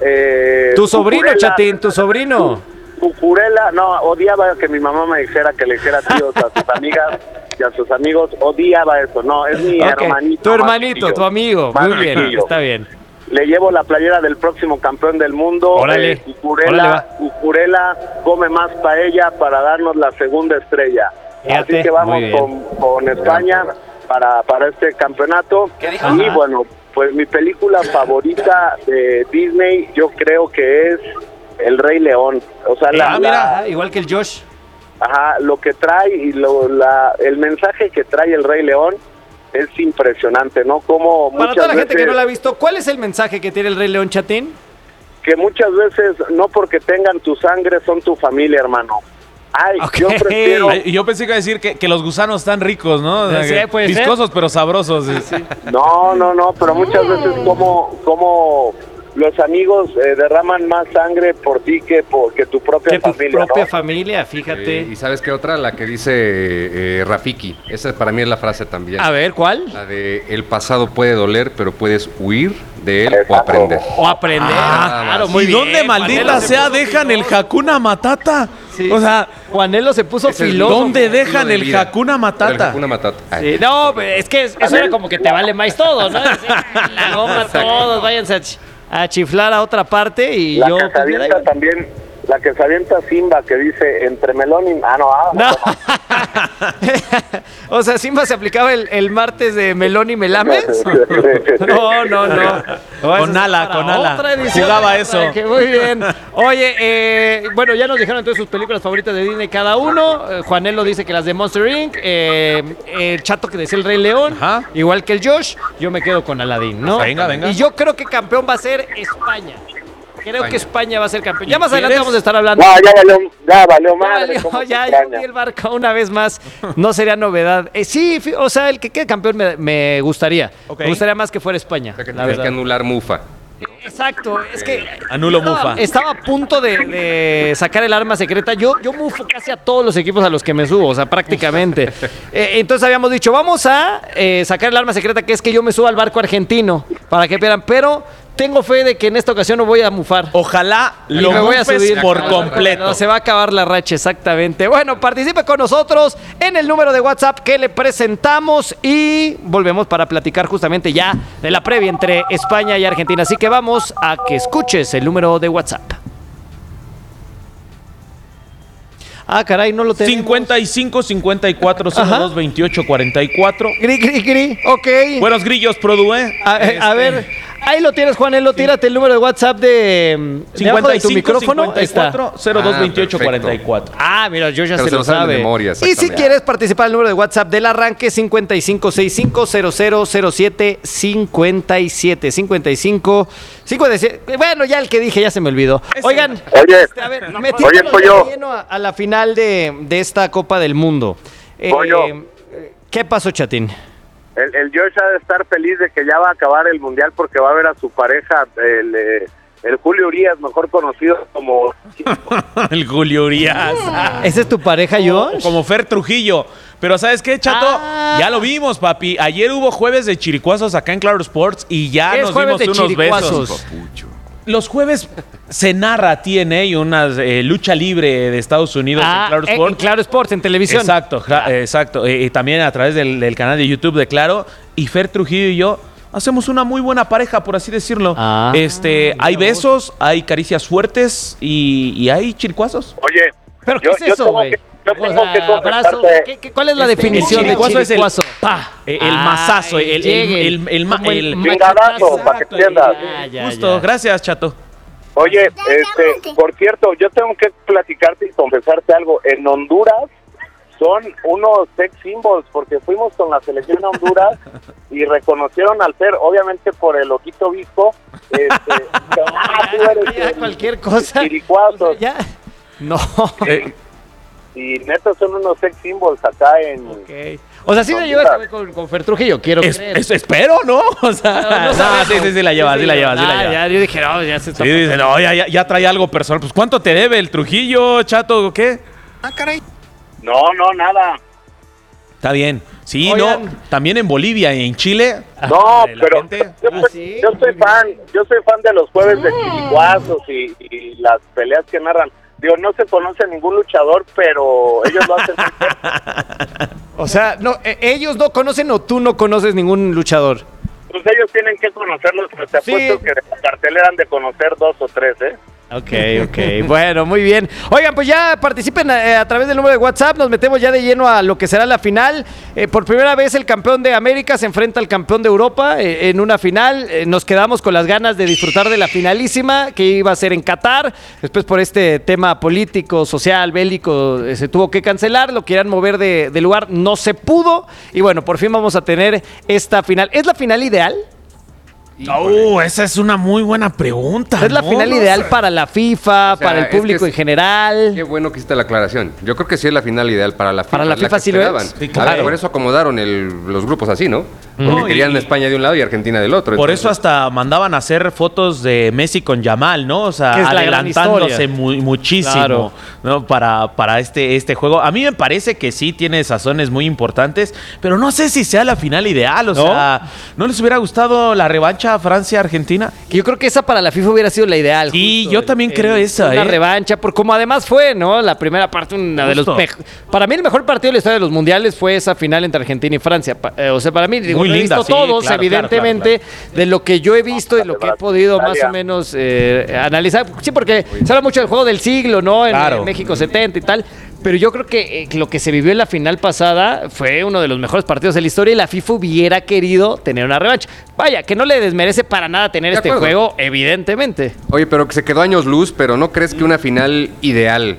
M: Eh,
J: Tu sobrino,
M: Cucurella-
J: Chatín, tu sobrino.
M: Cucurella, no, odiaba que mi mamá me dijera que le dijera tíos a sus amigas y a sus amigos. Odiaba eso. No, es mi
J: Ok,
M: hermanito.
J: tu
M: más
J: hermanito,
M: chiquillo.
J: tu amigo.
M: Más
J: Muy bien,
M: chiquillo.
J: está bien.
M: Le llevo la playera del próximo campeón del mundo.
J: Órale,
M: Eh, Cucurella,
J: órale, va.
M: Cucurella come más paella para darnos la segunda estrella.
J: Fíjate,
M: Así que vamos
J: muy bien.
M: con, con España para, para este campeonato. Y
J: Ajá.
M: bueno, pues mi película favorita de Disney yo creo que es El Rey León. O sea, la,
J: Ah, mira,
M: la-
J: ah, igual que el Josh.
M: ajá, lo que trae y lo, la, el mensaje que trae El Rey León es impresionante, ¿no? Como
J: Para
M: muchas
J: toda la gente que
M: veces-
J: no la ha visto, ¿cuál es el mensaje que tiene el Rey León, Chatín?
M: que muchas veces no porque tengan tu sangre son tu familia, hermano. Ay,
J: Ok.
M: yo prefiero...
C: Ay, yo pensé que iba a decir que, que los gusanos están ricos, ¿no? O sea,
J: Sí,
C: que
J: puede ser.
C: viscosos, pero sabrosos.
M: No, no, no, pero muchas veces como, como los amigos eh, derraman más sangre por ti que por que tu propia
J: Que tu
M: familia,
J: propia
M: ¿no?
J: familia, fíjate.
K: Eh, ¿Y sabes qué otra? La que dice eh, Rafiki. Esa para mí es la frase también.
J: A ver, ¿cuál?
K: La de el pasado puede doler, pero puedes huir de él o
M: Exacto.
K: aprender.
J: O aprender.
K: Ah,
J: claro,
K: ¿y
J: muy
C: ¿Y
J: bien.
C: dónde maldita
J: Juanelo se
C: sea
J: puso
C: dejan el
J: filoso.
C: Hakuna Matata?
J: Sí.
C: O sea,
J: Juanelo se puso
K: Ese es
J: filoso.
C: ¿dónde
K: estilo
C: dejan
K: de
C: el
K: vida.
C: Hakuna
K: El
C: Matata?
K: Hakuna Matata. Ay.
J: Sí, no, es que es- eso era como que te vale más todo, ¿no? Es decir, la goma todos, váyanse a, ch- a chiflar a otra parte y
M: La
J: yo...
M: que se avienta también, la que se avienta Simba, que dice entre melón y... Ah, no, ah,
J: no. O sea, Simba se aplicaba el, el martes de melón y melames. No, no, no. no
C: con ala, con ala. Jugaba eso.
J: Que muy bien. Oye, eh, bueno, ya nos dijeron entonces sus películas favoritas de Disney cada uno. Eh, Juanelo dice que las de Monster incorporated. Eh, el Chato que decía el Rey León. Ajá. Igual que el Josh. Yo me quedo con Aladdin, ¿no?
C: Venga, venga.
J: Y yo creo que campeón va a ser España. Creo
K: España.
J: que España va a ser campeón. Ya más adelante vamos a estar hablando.
M: No, ya valió, ya valió
J: Ya
M: madre.
J: valió, ya, ya hundí el barco una vez más. No sería novedad. Eh, sí, fi- o sea, el que quede campeón me, me gustaría.
C: Okay.
J: Me gustaría más que fuera España.
K: O sea, que
J: la
K: tienes que
J: verdad.
K: anular Mufa.
J: Exacto, es que
C: Anulo
J: estaba,
C: Mufa.
J: estaba a punto de, de sacar el arma secreta. Yo, yo mufo casi a todos los equipos a los que me subo, o sea, prácticamente. Eh, entonces habíamos dicho, vamos a eh, sacar el arma secreta, que es que yo me suba al barco argentino para que vean, pero tengo fe de que en esta ocasión no voy a mufar.
C: Ojalá
J: Y
C: lo
J: me voy a
C: mufes
J: subir
C: por completo.
J: No, se va a acabar la racha, exactamente. Bueno, participe con nosotros en el número de WhatsApp que le presentamos y volvemos para platicar justamente ya de la previa entre España y Argentina. Así que vamos a que escuches el número de WhatsApp. Ah, caray, no lo tenemos.
C: cincuenta y cinco, cincuenta y cuatro, cero dos, veintiocho, cuarenta y cuatro.
J: Gri, gri, gri. Ok.
C: Buenos grillos, Produ, ¿eh?
J: A,
C: Este,
J: a ver, ahí lo tienes, Juanelo. Tírate el número de WhatsApp de, de abajo de tu micrófono.
C: cincuenta y cuatro,
J: Está.
C: cero dos,
K: Ah,
C: veintiocho,
K: perfecto.
C: cuarenta y cuatro.
J: Ah, mira, yo ya
K: Pero
J: se,
K: se
J: lo
K: lo saben de
J: sabe.
K: memoria,
J: Y si
K: exactamente.
J: quieres participar, el número de WhatsApp del arranque cincuenta y cinco sesenta y cinco cero cero cero siete cincuenta y siete cincuenta y cinco cincuenta y siete. Bueno, ya el que dije ya se me olvidó. Oigan,
M: Oye,
J: este, a ver,
M: oye,
J: metiéndonos
M: Pollo.
J: de lleno a, a la final de, de esta Copa del Mundo. Eh,
M: Pollo.
J: ¿Qué pasó, Chatín?
M: El, el Josh ha de estar feliz de que ya va a acabar el Mundial porque va a ver a su pareja, el, eh, el Julio Urias, mejor conocido como...
C: El Julio Urias.
J: ¿Esa es tu pareja, Josh?
C: Como Fer Trujillo. Pero ¿sabes qué, Chato?
J: Ah.
C: Ya lo vimos, papi. Ayer hubo jueves de chiricuazos acá en Claro Sports y ya
J: ¿Qué es
C: nos
J: jueves
C: dimos
J: de
C: unos
J: chiricuazos?
C: besos. Los jueves se narra T N A y una eh, lucha libre de Estados Unidos
J: Ah,
C: en Claro
J: en-
C: Sports.
J: en Claro Sports, en televisión.
C: Exacto, ja- eh, exacto. Eh, y también a través del, del canal de YouTube de Claro. Y Fer Trujillo y yo hacemos una muy buena pareja, por así decirlo.
J: Ah,
C: este, hay besos, hay caricias fuertes y, y hay chiricuazos.
M: Oye,
J: ¿Pero qué
M: yo,
J: es
M: yo
J: eso,
M: tengo
J: güey?
M: que, yo
J: O
M: tengo
J: sea,
M: que
J: abrazo.
M: confesarte-
J: ¿Qué- qué- ¿Cuál es la
C: Este,
J: definición
C: el
J: de
C: chiricuazo es el
J: chiricuazo?
C: pa, el, el
J: Ah,
C: mazazo, el, el,
J: llegue,
C: el, el ma-
J: como el
C: el-
M: Chingadazo, para que
C: Exacto,
M: entiendas.
J: Ya, ya,
C: Justo,
J: ya.
C: gracias, Chato.
M: Oye, este, por cierto, yo tengo que platicarte y confesarte algo. En Honduras son unos sex symbols porque fuimos con la selección a Honduras y reconocieron al Fer, obviamente por el ojito visco. Este, ah, tú eres
J: Ya,
M: el-
J: cualquier cosa.
M: Chiricuazos.
J: Ya. No.
C: Eh,
M: Y neta son unos sex symbols acá en...
J: Ok. O sea, sí me llevas a ver con, con Fer Trujillo, quiero
C: es-
J: creer.
C: es- espero, ¿no? O sea,
J: No, no
C: no,
J: sabemos.
C: sí, sí, sí la lleva, sí, la lleva, sí la
J: Ah,
C: lleva.
J: ya, yo dije, no, ya se está
C: Sí, dice, no, ya, ya, ya trae algo personal. Pues, ¿cuánto te debe el Trujillo, Chato, o qué?
M: No, no, nada.
C: Está bien. Sí,
J: Oigan.
C: no, también en Bolivia y en Chile.
M: No,
C: la
M: pero
C: gente-
M: yo,
J: Ah,
M: soy-
J: sí,
M: yo soy
J: muy
M: fan, yo soy fan de los jueves de chiricuazos y, y las peleas que narran. Digo, no se conoce ningún luchador, pero ellos lo hacen muy bien.
J: O sea, no, eh, ellos no conocen o tú no conoces ningún luchador.
M: Pues ellos tienen que conocerlos, pero te
J: Sí.
M: apuesto que de la cartelera han de conocer dos o tres, ¿eh?
J: Ok, ok. Bueno, muy bien. Oigan, pues ya participen eh, a través del número de WhatsApp. Nos metemos ya de lleno a lo que será la final. Eh, por primera vez el campeón de América se enfrenta al campeón de Europa eh, en una final. Eh, nos quedamos con las ganas de disfrutar de la finalísima que iba a ser en Qatar. Después por este tema político, social, bélico, eh, se tuvo que cancelar. Lo querían mover de, de lugar. No se pudo. Y bueno, por fin vamos a tener esta final. ¿Es la final ideal?
C: Oh, esa es una muy buena pregunta.
J: ¿Es la
C: ¿no?
J: final
C: No
J: ideal
C: sé.
J: para la FIFA,
K: O sea,
J: para el
K: es que
J: público
K: es-
J: en general?
K: Qué bueno que hiciste la aclaración. Yo creo que sí es la final ideal para la FIFA.
J: Para la
K: es
J: FIFA
K: que
J: sí lo es.
K: esperaban.
C: Sí,
K: A
C: claro.
K: ver, por eso acomodaron el- los grupos así, ¿no? Porque
C: No,
K: querían
C: y-
K: España de un lado y Argentina del otro.
C: Por
K: entonces-
C: eso hasta mandaban a hacer fotos de Messi con Yamal, ¿no? O sea,
J: Que es la gran
C: adelantándose
J: historia.
C: mu- muchísimo,
J: Claro.
C: ¿no? Para, para este, este juego. A mí me parece que sí tiene sazones muy importantes, pero no sé si sea la final ideal. O
J: ¿No?
C: sea, ¿no les hubiera gustado la revancha esa Francia-Argentina?
J: Yo creo que esa para la FIFA hubiera sido la ideal.
C: Sí,
J: justo,
C: yo también
J: el,
C: creo
J: el,
C: esa.
J: Una
C: ¿eh?
J: revancha, por como además fue, ¿no? La primera parte, una de los mejores. Para mí el mejor partido de la historia de los mundiales fue esa final entre Argentina y Francia. Pa, eh, o sea, para mí, digo,
C: Muy
J: no he
C: linda,
J: visto
C: sí,
J: todos,
C: claro,
J: evidentemente,
C: claro, claro,
J: de lo que yo he visto y lo que he podido más o menos eh, analizar. Sí, porque se habla mucho del juego del siglo, ¿no? En,
C: Claro.
J: en México setenta y tal. Pero yo creo que eh, lo que se vivió en la final pasada fue uno de los mejores partidos de la historia y la FIFA hubiera querido tener una revancha. Vaya, que no le desmerece para nada tener
K: De
J: este
K: acuerdo.
J: juego, evidentemente.
K: Oye, pero que se quedó años luz, pero ¿no crees que una final ideal,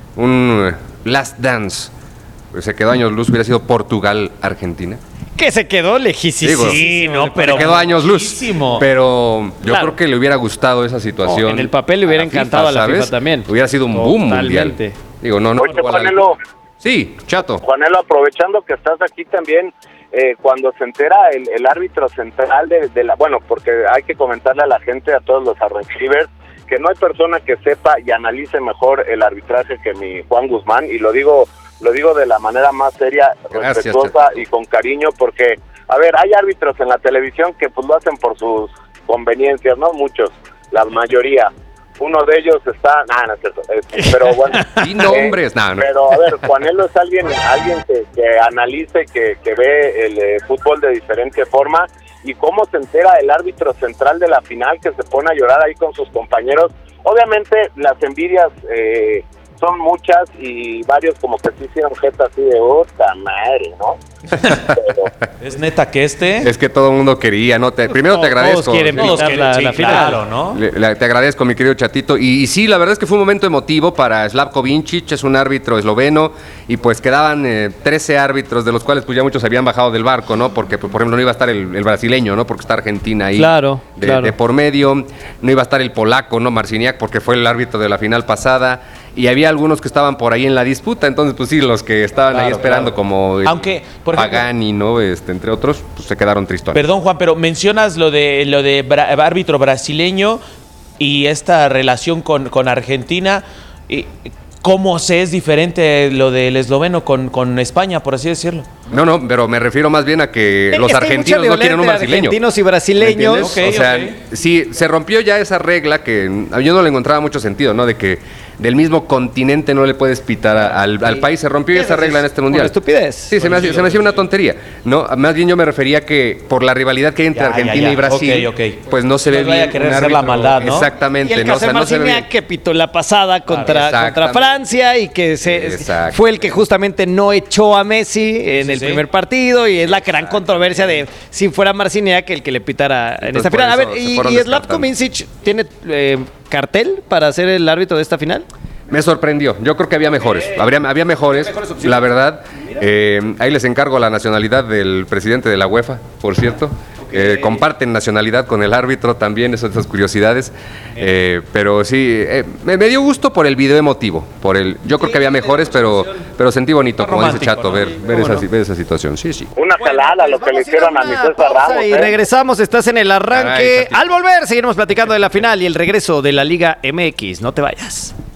K: un last dance, pues se quedó años luz, hubiera sido Portugal-Argentina?
J: Que se quedó lejísimo.
K: Digo,
C: Sí, no, pero
K: se quedó años luz.
C: muchísimo.
K: Pero yo
J: Claro.
K: creo que le hubiera gustado esa situación.
J: Oh, en el papel le hubiera
K: a la
J: encantado a la
K: ¿sabes?
J: FIFA también.
K: Hubiera sido un boom mundial.
J: Totalmente.
K: Digo, no, no.
M: Oye,
K: igual al-
M: Juanelo,
K: Sí, Chato.
M: Juanelo, aprovechando que estás aquí también, eh, cuando se entera el, el árbitro central de, de la... Bueno, porque hay que comentarle a la gente, a todos los arrechivers, que no hay persona que sepa y analice mejor el arbitraje que mi Juan Guzmán, y lo digo lo digo de la manera más seria,
K: Gracias,
M: respetuosa y con cariño, porque, a ver, hay árbitros en la televisión que pues lo hacen por sus conveniencias, ¿no? Muchos, la mayoría. Uno de ellos está... Nah, no es cierto. Eh, pero bueno...
K: Y nombres, no, no.
M: Pero, a ver, Juanelo es alguien alguien que, que analice, que, que ve el eh, fútbol de diferente forma, y cómo se entera el árbitro central de la final, que se pone a llorar ahí con sus compañeros. Obviamente las envidias eh, son muchas, y varios como que sí hicieron jeta así de puta madre, ¿no? Pero,
C: ¿Es neta que este?
K: Es que todo el mundo quería, ¿no? Te- primero te
J: Todos
K: agradezco.
J: quieren
K: Sí.
J: pintar la,
C: sí,
J: la final.
C: claro, ¿no?
K: Le- le- te agradezco, mi querido Chatito. Y, y sí, la verdad es que fue un momento emotivo para Slavko Vincic, es un árbitro esloveno, y pues quedaban eh, trece árbitros, de los cuales pues ya muchos habían bajado del barco, ¿no? Porque, pues, por ejemplo, no iba a estar el, el brasileño, ¿no? Porque está Argentina ahí.
J: Claro,
K: de,
J: claro.
K: de por medio. No iba a estar el polaco, ¿no? Marciniak, porque fue el árbitro de la final pasada. Y había algunos que estaban por ahí en la disputa, entonces pues sí, los que estaban
C: Claro,
K: ahí esperando
C: claro.
K: como el
C: Aunque, por ejemplo-
K: Pagani, ¿no? Este, entre otros, pues se quedaron tristones.
C: Perdón, Juan, pero mencionas lo de lo de bra- árbitro brasileño y esta relación con, con Argentina. Y, ¿cómo se es diferente lo del esloveno con, con España, por así decirlo?
K: No, no, pero me refiero más bien a que
J: Es
K: los
J: que hay
K: argentinos
J: mucha
K: no quieren un
J: violencia de
K: brasileño.
J: argentinos y brasileños.
K: ¿Me entiendes?
C: Ok,
K: o sea,
C: ok.
K: sí, se rompió ya esa regla que mm, yo no le encontraba mucho sentido, ¿no? De que del mismo continente no le puedes pitar a- al, al país. Se rompió esa regla en este mundial.
J: Una estupidez.
K: Sí, se me, hacía, se me hacía una tontería. No, más bien yo me refería que por la rivalidad que hay entre
C: Ya, ya,
K: Argentina
C: ya.
K: y Brasil,
C: Ok, ok.
K: pues no se
C: No
K: ve
C: vaya
K: bien.
C: a querer
K: un
C: hacer la
K: árbitro.
C: maldad, ¿no?
K: Exactamente.
J: Y el
K: no,
J: caso
K: o sea,
J: de
K: no se ve
J: Marciniak,
K: bien.
J: que pitó la pasada contra,
K: Exactamente.
J: contra Francia, y que se,
K: Exacto.
J: fue el que justamente no echó a Messi en
C: Sí,
J: el
C: sí.
J: primer partido, y es la gran controversia de si fuera Marciniak el que le pitara en
K: Entonces,
J: esta
K: por
J: final. A ver,
K: eso se
J: ¿y,
K: fueron
J: y Slavko
K: descartando.
J: Vincic tiene eh, cartel para ser el árbitro de esta final?
K: Me sorprendió. Yo creo que había mejores. Habría, había mejores, la verdad. Eh, ahí les encargo la nacionalidad del presidente de la UEFA, por cierto. Eh, comparten nacionalidad con el árbitro también, esas, esas curiosidades. Eh, pero sí, eh, me, me dio gusto por el video emotivo. Por el, yo creo que había mejores, pero, pero sentí bonito, como dice
C: Romántico,
K: Chato,
C: ¿no?
K: ver, ver,
C: ¿Cómo
K: esa,
C: no?
K: ver esa situación. Sí, sí.
M: una jalada lo que le hicieron a mi César Ramos.
J: Y
M: ¿eh?
J: regresamos, estás en el arranque.
K: Caray, Chatito.
J: Al volver, seguiremos platicando de la final y el regreso de la Liga M X. No te vayas.